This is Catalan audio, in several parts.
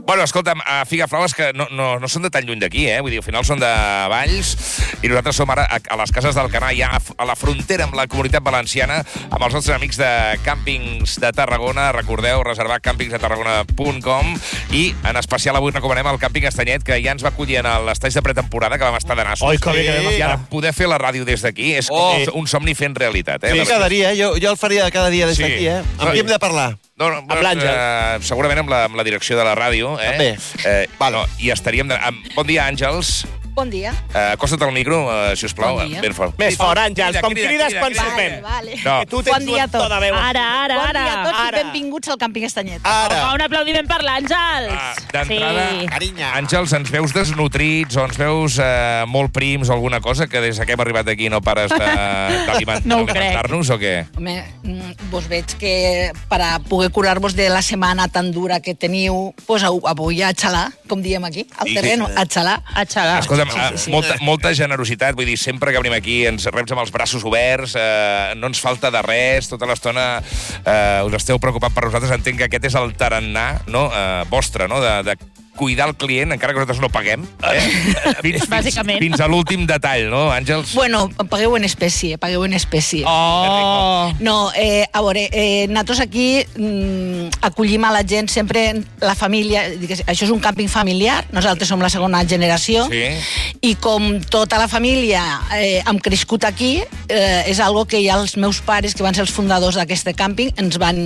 Bueno, escolta'm, a Figaflaues, que no són de tan lluny d'aquí, vull dir, al final són de Valls, i nosaltres som ara a les cases d'Alcanar, ja a la frontera amb la Comunitat Valenciana, amb els nostres amics de Càmpings de Tarragona. Recordeu, reservar càmpingsdetarragona.com, i en especial avui recomanem el Càmping Estanyet, que ja ens va acollir en l'estage de pretemporada, que vam estar de nassos. Oi, que bé que vam estar. I ara poder fer la ràdio des d'aquí és com un somni fent realitat. Sí, cada dia, jo el faria cada dia des d'aquí, Amb qui hem de parlar? Amb l'Àngels. Segurament amb la direcció de la ràdio. També. I estaríem... Bon dia, Àngels. Bon dia. Acosta't al micro, si us plau. Bon dia. Ben fort. Més fort, Àngels, com crides quan sorprèn. Vale. No. Tu tens Bon dia a tots. tota veu. Ara. Bon dia a tots i benvinguts al Càmping Estanyet. Home, un aplaudiment per l'Àngels. D'entrada, Àngels, ens veus desnutrits o ens veus molt prims o alguna cosa, que des que hem arribat aquí no pares d'alimentar-nos o què? Home, vos veig que per a poder curar-vos de la setmana tan dura que teniu, pues avui a xalar, com diem aquí, al terreno, a xalar. Escolta'm, molta generositat, vull dir, sempre que venim aquí ens reps amb els braços oberts, no ens falta de res, tota l'estona us esteu preocupant per nosaltres. Entenc que aquest és el tarannà vostre, no?, de cuidar el client, encara que nosaltres no paguem. Bàsicament. Fins a l'últim detall, no, Àngels? Bueno, pagueu en espècie, Oh! No, a veure, nosaltres aquí acollim a la gent sempre, la família, això és un càmping familiar, nosaltres som la segona generació, i com tota la família hem crescut aquí, és algo que ja els meus pares, que van ser els fundadors d'aquest càmping, ens van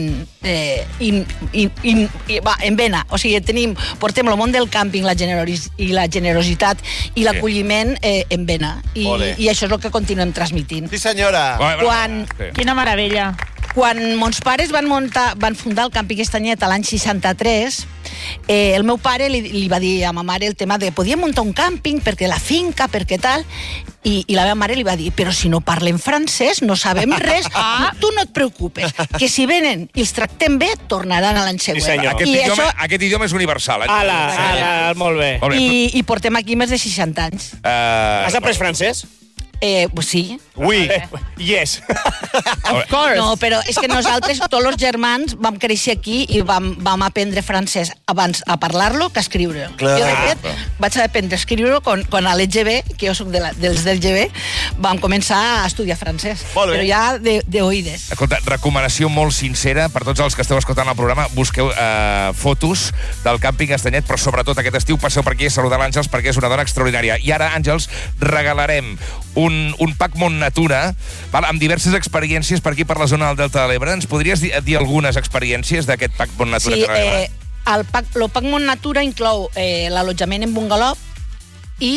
en vena. O sigui, portem el món del càmping, la generositat i l'acolliment en vena. I això és el que continuem transmitint. Sí, senyora. Quina meravella. Quan mons pares van fundar el Càmping Estanyet a l'any 63, el meu pare li va dir a ma mare el tema de podíem muntar un càmping perquè la finca, perquè tal, i la meva mare li va dir, però si no parlem francès, no sabem res, tu no et preocupes, que si venen i els tractem bé, tornaran a l'any següent. Sí, senyor. Aquest idioma és universal. Molt bé. I portem aquí més de 60 anys. Has après francès? Pues sí. Oui. Yes. Of course. No, però és que nosaltres, tots els germans, vam créixer aquí i vam aprendre francès abans a parlar-lo que a escriure-ho. Jo, de fet, vaig aprendre a escriure-ho quan a l'EGB, que jo soc dels del GB, vam començar a estudiar francès. Però ja d'oïdes. Escolta, recomanació molt sincera per tots els que esteu escoltant el programa. Busqueu fotos del Càmping Estanyet, però sobretot aquest estiu passeu per aquí a saludar l'Àngels perquè és una dona extraordinària. I ara, Àngels, regalarem un pack Mont Natura, amb diverses experiències per aquí, per la zona del Delta de l'Ebre. Ens podries dir algunes experiències d'aquest pack Mont Natura que regalem? El pack Mont Natura inclou l'allotjament en bungalou i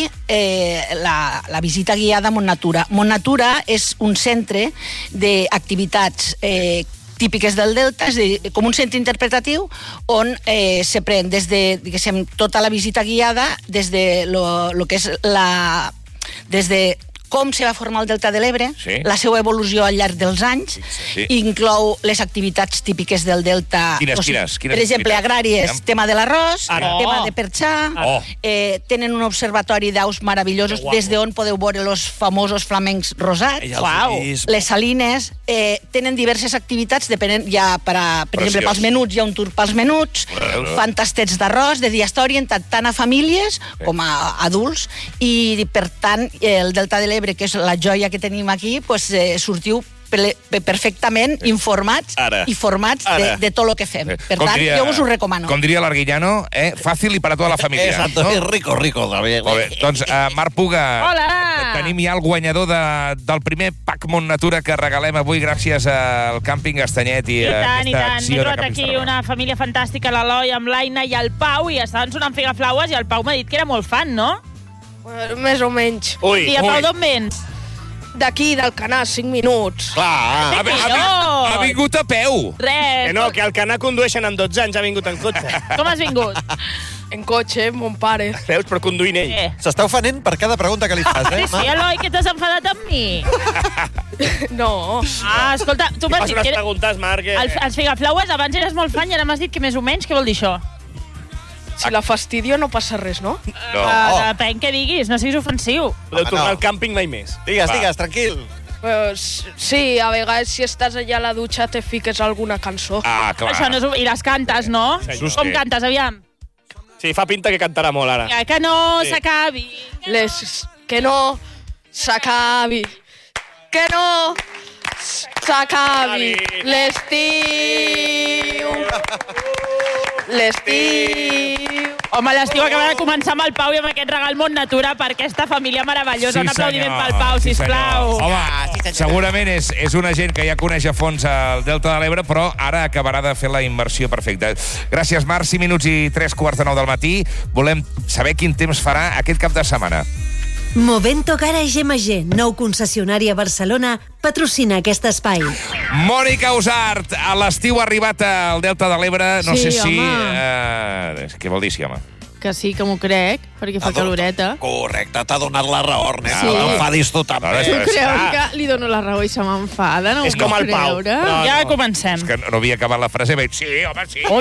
la visita guiada a Mont Natura. Mont Natura és un centre d'activitats típiques del Delta, és a dir, com un centre interpretatiu on se pren des de, diguéssim, tota la visita guiada, des de lo que és des de com se va formar el Delta de l'Ebre, la seva evolució al llarg dels anys, inclou les activitats típiques del Delta. Quines? Per exemple, agràries, tema de l'arròs, tema de perxar, tenen un observatori d'aus meravellosos des d'on podeu veure els famosos flamencs rosats, les salines, tenen diverses activitats, depenent ja, per exemple, pels menuts, hi ha un tour pels menuts, fan tastets d'arròs, de dia està orientat tant a famílies com a adults, i per tant, el Delta de l'Ebre, que és la joia que tenim aquí, sortiu perfectament informats i formats de tot el que fem. Per tant, jo us ho recomano. Com diria l'Arguillano, fàcil i per a tota la família. Exacto, rico. Molt bé. Doncs, Marc Puga, tenim ja el guanyador del primer pack Mont Natura que regalem avui gràcies al Càmping Estanyet i a aquesta acció de Càmping Estanyet. M'he trobat aquí una família fantàstica, l'Eloi amb l'Aina i el Pau, i estaven sonant Figaflaues i el Pau m'ha dit que era molt fan, no? Més o menys. I el Pau d'on vens? D'aquí, del Canà, 5 minuts. Clar, ha vingut a peu. Res. Que al Canà condueixen amb 12 anys, ha vingut en cotxe. Com has vingut? En cotxe, mon pare. Veus, però conduint ell. S'està ofenent per cada pregunta que li fas, Sí, Eloi, que t'has enfadat amb mi. No. Escolta, tu m'has dit que... Fas unes preguntes, Marc. Els Figaflaues, abans eres molt fan i ara m'has dit que més o menys. Què vol dir això? Si la fastidio no passa res, no? Depèn què diguis, no siguis ofensiu. Podeu tornar al càmping mai més. Digues, tranquil. Sí, a vegades si estàs allà a la dutxa te fiques alguna cançó. Clar. Això no és... I les cantes, no? Com cantes, aviam? Sí, fa pinta que cantarà molt, ara. Que no s'acabi. Que no s'acabi. Que no s'acabi l'estiu. L'estiu. Home, l'estiu acaba de començar amb el Pau i amb aquest regal Mont Natura per aquesta família meravellosa. Un aplaudiment pel Pau, sisplau. Home, segurament és una gent que ja coneix a fons el Delta de l'Ebre, però ara acabarà de fer la immersió perfecta. Gràcies, Marc. 5 minuts i 3:45 del matí. Volem saber quin temps farà aquest cap de setmana. Movento Garage MG, nou concessionari a Barcelona, patrocina aquest espai. Mònica Usart, a l'estiu ha arribat al Delta de l'Ebre. No sé si... Què vol dir, sí, home? Que sí, que m'ho crec, perquè fa caloreta. Correcte, t'ha donat la raó, Ernest. Sí. No enfadis tu també. Tu creus que li dono la raó i se m'enfada? No és com el Pau. Ja comencem. És que no havia acabat la frase. Sí, home, sí. Ui.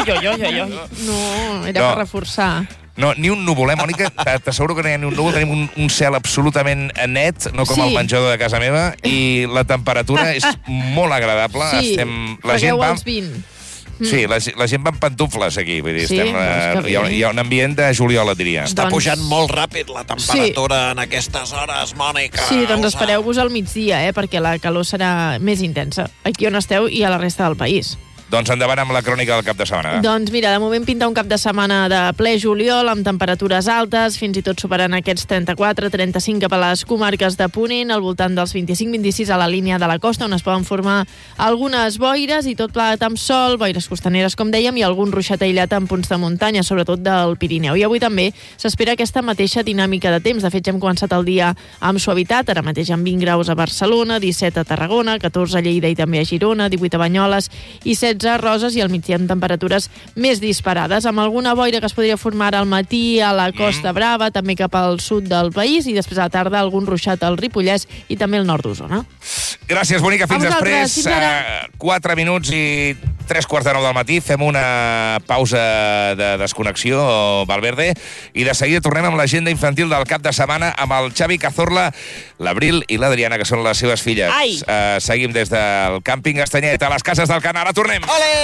No, era per reforçar. No, ni un núvol, Mònica? T'asseguro que no hi ha ni un núvol. Tenim un cel absolutament net, no com el menjador de casa meva, i la temperatura és molt agradable. Sí, fregueu els 20. Sí, la gent va en pantufles aquí. Vull dir, hi ha un ambient de juliol, et diria. Està pujant molt ràpid la temperatura en aquestes hores, Mònica. Sí, doncs espereu-vos al migdia, perquè la calor serà més intensa aquí on esteu i a la resta del país. Doncs endavant amb la crònica del cap de setmana. Doncs mira, de moment pinta un cap de setmana de ple juliol, amb temperatures altes, fins i tot superant aquests 34-35 cap a les comarques de Ponent, al voltant dels 25-26 a la línia de la costa, on es poden formar algunes boires i tot plegat amb sol, boires costaneres, com dèiem, i algun ruixat aïllat en punts de muntanya, sobretot del Pirineu. I avui també s'espera aquesta mateixa dinàmica de temps. De fet, ja hem començat el dia amb suavitat, ara mateix amb 20 graus a Barcelona, 17 a Tarragona, 14 a Lleida i també a Girona, 18 a Banyoles i 16 a Roses, i al migdia amb temperatures més disparades, amb alguna boira que es podria formar al matí a la Costa Brava, també cap al sud del país, i després a la tarda algun ruixat al Ripollès i també al nord d'Osona. Gràcies, Mònica. Fins després. 4 minuts i 3:45 del matí. Fem una pausa de desconnexió, Valverde, i de seguida tornem amb l'agenda infantil del cap de setmana amb el Xavi Cazorla, l'Abril i l'Adriana, que són les seves filles. Seguim des del càmping Estanyet a les Cases del Can. Ara tornem.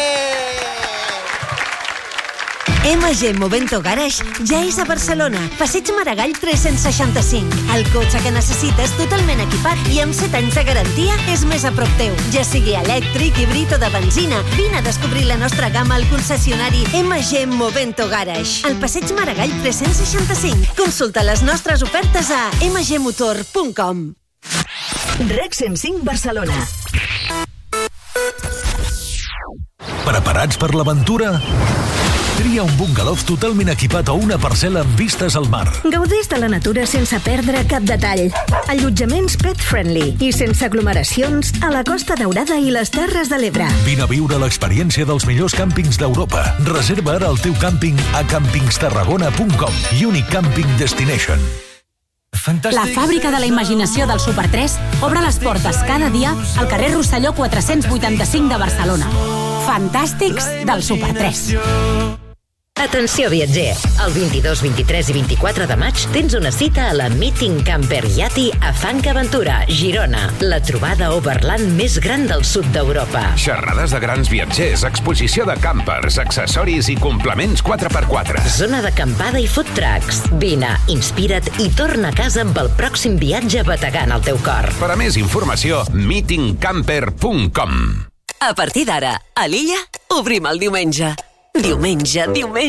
MG Movento Garage ja és a Barcelona. Passeig Maragall 365. El cotxe que necessites totalment equipat i amb 7 anys de garantia és més a prop teu. Ja sigui elèctric, híbrid o de benzina, vine a descobrir la nostra gamma al concessionari MG Movento Garage. Al Passeig Maragall 365. Consulta les nostres ofertes a mgmotor.com. REC 105 Barcelona. Preparats per l'aventura? Tria un bungalow totalment equipat o una parcel·la amb vistes al mar. Gaudeix de la natura sense perdre cap detall. Allotjaments pet-friendly i sense aglomeracions a la Costa Daurada i les Terres de l'Ebre. Vine a viure l'experiència dels millors càmpings d'Europa. Reserva ara el teu càmping a campingstarragona.com. Unique Camping Destination. La fàbrica de la imaginació del Super 3 obre les portes cada dia al carrer Rosselló 485 de Barcelona. Fantàstics del Super 3. Atenció, viatger. El 22, 23 i 24 de maig tens una cita a la Meeting Camper Yati a Fancaventura, Girona, la trobada overland més gran del sud d'Europa. Xerrades de grans viatgers, exposició de campers, accessoris i complements 4x4. Zona d'acampada i food trucks. Vine, inspira't i torna a casa amb el pròxim viatge bategant al teu cor. Per a més informació, meetingcamper.com. A partir d'ara, a l'Illa, obrim el diumenge. Diumenge.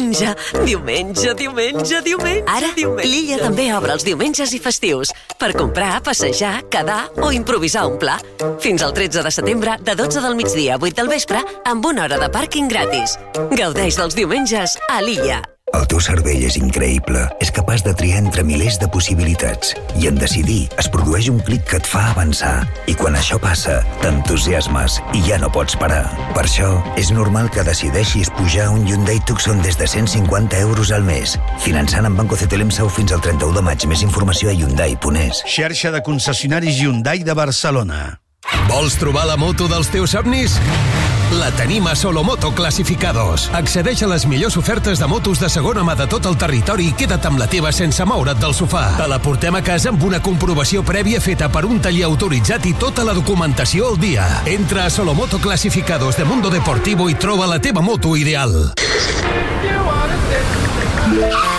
Ara, l'Illa també obre els diumenges i festius per comprar, passejar, quedar o improvisar un pla. Fins al 13 de setembre, de 12 del migdia a 8 del vespre, amb 1 hora de pàrquing gratis. Gaudeix dels diumenges a l'Illa. El teu cervell és increïble. És capaç de triar entre milers de possibilitats. I en decidir es produeix un clic que et fa avançar. I quan això passa, t'entusiasmes i ja no pots parar. Per això, és normal que decideixis pujar un Hyundai Tucson des de 150 euros al mes. Finançant amb Banco CTLM Sau fins al 31 de maig. Més informació a Hyundai.es. Xarxa de concessionaris Hyundai de Barcelona. Vols trobar la moto dels teus somnis? La tenim a Solomoto Clasificados. Accedeix a les millors ofertes de motos de segona mà de tot el territori i queda't amb la teva sense moure't del sofà. Te la portem a casa amb una comprovació prèvia feta per un taller autoritzat i tota la documentació al dia. Entra a Solomoto Clasificados de Mundo Deportivo i troba la teva moto ideal.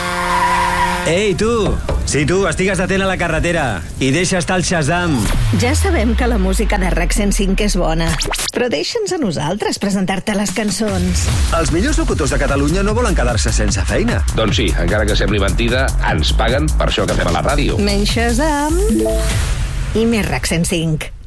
Ei, tu! Sí, tu, estigues atent a la carretera i deixa estar el Shazam. Ja sabem que la música de RAC 105 és bona, però deixa'ns a nosaltres presentar-te les cançons. Els millors locutors de Catalunya no volen quedar-se sense feina. Doncs sí, encara que sembli mentida, ens paguen per això que fem a la ràdio. Menys Shazam i més RAC 105.